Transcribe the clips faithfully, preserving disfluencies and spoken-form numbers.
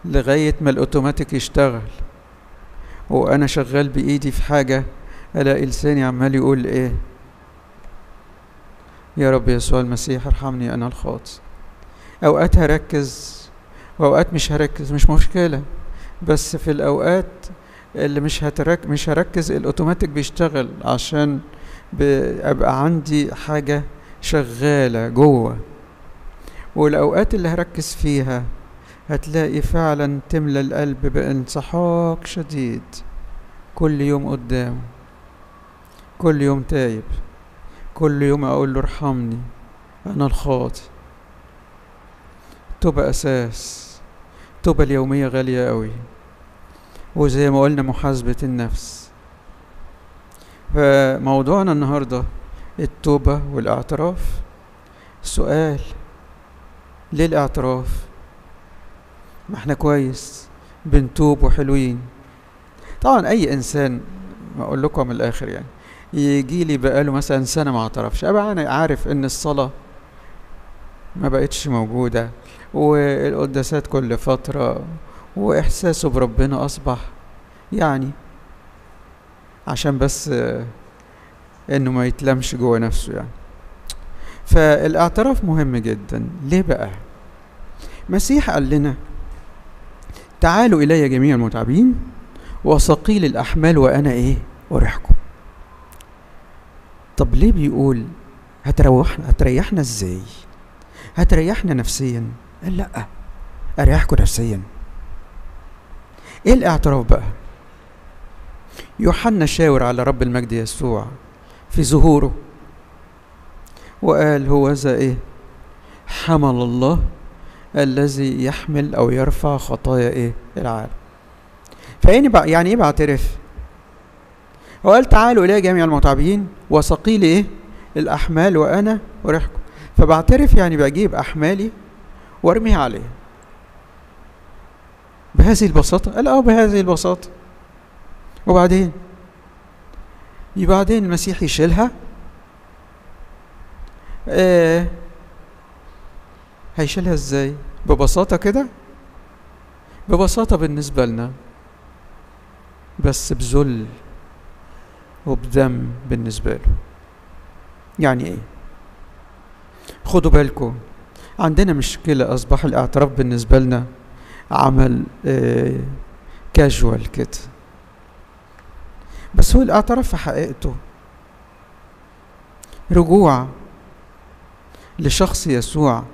لغاية ما الأوتوماتيك يشتغل، وأنا شغال بإيدي في حاجة ألاقي لساني عمال يقول إيه؟ يا رب يسوع المسيح ارحمني أنا الخاطئ. أوقات هركز وأوقات مش هركز، مش مشكلة، بس في الأوقات اللي مش هترك مش هركز الأوتوماتيك بيشتغل، عشان أبقى عندي حاجة شغالة جوه. والأوقات اللي هركز فيها هتلاقي فعلا تملى القلب بانسحاق شديد، كل يوم قدامه، كل يوم تايب، كل يوم أقول له ارحمني أنا الخاطئ. توبة أساس، توبة اليومية غالية قوي، وزي ما قلنا محاسبة النفس. فموضوعنا النهاردة التوبة والاعتراف. السؤال: ليه الاعتراف؟ ما احنا كويس بنتوب وحلوين. طبعا اي انسان، ما اقول لكم من الاخر يعني، يجي لي بقاله مثلا سنة ما اعترفش، ابقى انا عارف ان الصلاة ما بقتش موجودة، والقداسات كل فترة، واحساسه بربنا اصبح يعني عشان بس انه ما يتلمش جوه نفسه يعني. فالاعتراف مهم جدا. ليه بقى؟ مسيح قال لنا: تعالوا الي جميع المتعبين وثقيل الاحمال وانا ايه اريحكم. طب ليه بيقول هتروحنا؟ هتريحنا ازاي؟ هتريحنا نفسيا؟ قال لا، اريحكم نفسيا. ايه الاعتراف بقى؟ يوحنا شاور على رب المجد يسوع في ظهوره وقال: هو ذا ايه؟ حمل الله الذي يحمل او يرفع خطايا ايه العالم. فاني بقى يعني ايه بعترف؟ هو قال: تعالوا الي جميع المتعبين وثقيل ايه الاحمال وانا اريحكم. فبعترف يعني بجيب احمالي وارميها عليه بهذه البساطه. قال اه بهذه البساطه. وبعدين بعدين المسيح يشيلها. آه هيشيلها ازاي؟ ببساطة كده؟ ببساطة بالنسبة لنا، بس بذل وبدم بالنسبة له. يعني ايه؟ خدوا بالكم، عندنا مشكلة، اصبح الاعتراف بالنسبة لنا عمل آه كاجوال كده. بس هو الاعتراف في حقيقته رجوع لشخص يسوع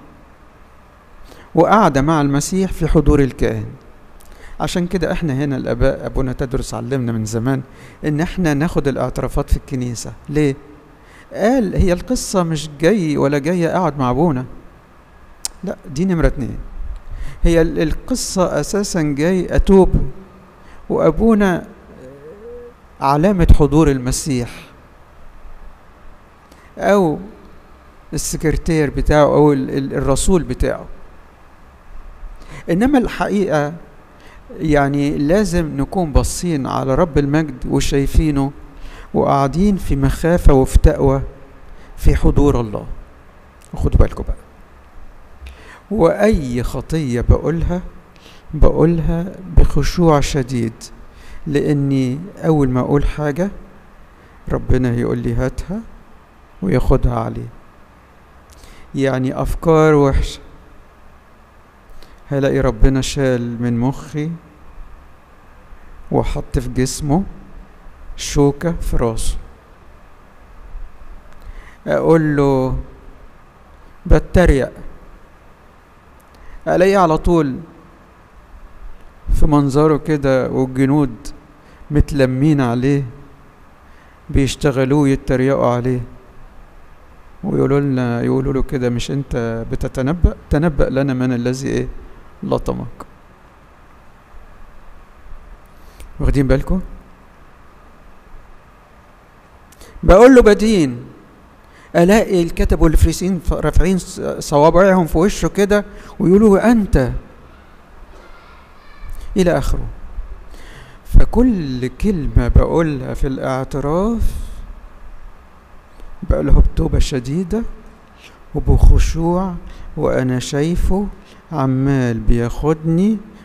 وقعد مع المسيح في حضور الكاهن. عشان كده احنا هنا الاباء، ابونا تدرس علمنا من زمان ان احنا ناخد الاعترافات في الكنيسة. ليه؟ قال هي القصة مش جاي ولا جاي اقعد مع ابونا، لا، دي نمرة اتنين. هي القصة اساسا جاي اتوب، وابونا علامة حضور المسيح او السكرتير بتاعه او الرسول بتاعه. انما الحقيقة يعني لازم نكون باصين على رب المجد وشايفينه وقاعدين في مخافة وفي تقوى في حضور الله. وخدوا بالكم بقى، واي خطية بقولها بقولها بخشوع شديد، لاني اول ما اقول حاجة ربنا يقول لي هاتها وياخدها عليه. يعني افكار وحشة هلاقي ربنا شال من مخي وحط في جسمه شوكة في راسه. اقول له بتريق، الاقي على طول في منظره كده والجنود متلمين عليه بيشتغلوه يتريقوا عليه ويقولوا لنا يقولوا له كده: مش انت بتتنبأ؟ تنبأ لنا من الذي ايه لطمك. واخدين بالكم؟ بقول له بدين، الاقي الكتب والفريسين رافعين صوابعهم في وشه كده ويقولوا انت، الى اخره. فكل كلمة بقولها في الاعتراف بقولها بتوبة شديدة وبخشوع، وانا شايفه عمال بياخدني